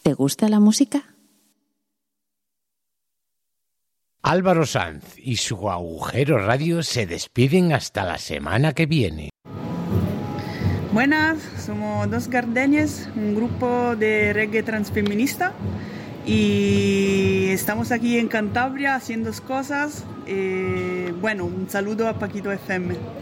¿Te gusta la música? Álvaro Sanz y su Agujero Radio se despiden hasta la semana que viene. Buenas, somos Dos Gardeñes, un grupo de reggae transfeminista y estamos aquí en Cantabria haciendo cosas. Un saludo a Paquito FM.